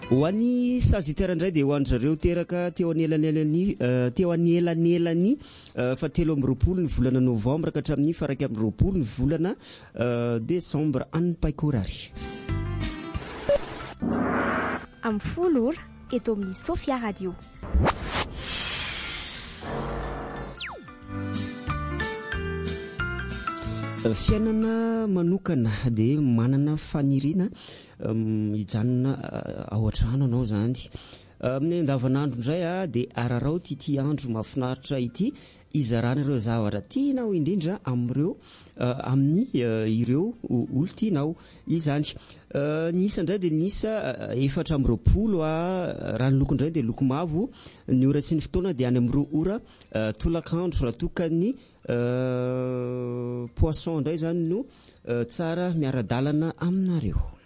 Ho an'ny sagittaire indray dia ho an'ny zareo teraka teo anelanelany fa 7 ny volana novambra ka hatramin'ny 1 ny volana desambra any Paikorary. Amin'ny folo ora eto amin'ny Sofia Radio. Fiainana manokana dia manana faniriana hijanona ao an-trano anao zany. Amin'ny andavanandro indray dia ararao ity andro mahafinaritra ity izarana ireo zavatra tianao indrindra amin'ny ireo olo tianao izany. Ny isa indray dia ny isa 4 raha ny loko indray dia loko mavo. Ny ora sy ny fotoana dia any amin'ny 2 ora tolakandro raha tokany poisson indray zany no tsara miara-dalana aminareo.